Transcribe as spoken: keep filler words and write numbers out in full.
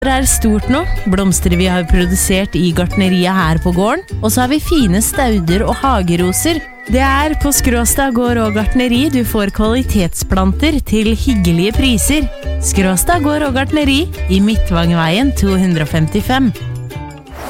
Det er stort nå, blomster vi har produsert i gartneriet her på gården, og så har vi fine stauder og hageroser. Det er på Skråstad gård og gartneri du får kvalitetsplanter til hyggelige priser. Skråstad gård og gartneri i Midtvangveien to hundre og femtifem.